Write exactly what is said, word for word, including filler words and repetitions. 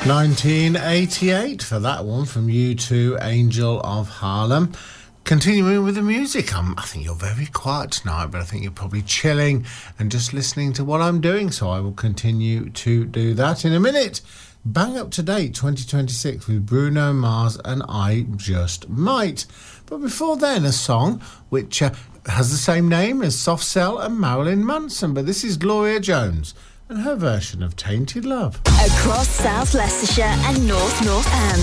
nineteen eighty-eight for that one from U two, Angel of Harlem. Continuing with the music, um, I think you're very quiet tonight, but I think you're probably chilling and just listening to what I'm doing, so I will continue to do that in a minute. Bang up to date twenty twenty-six with Bruno Mars and I Just Might. But before then, a song which uh, has the same name as Soft Cell and Marilyn Manson, but this is Gloria Jones and her version of Tainted Love. Across South Leicestershire and North Northants.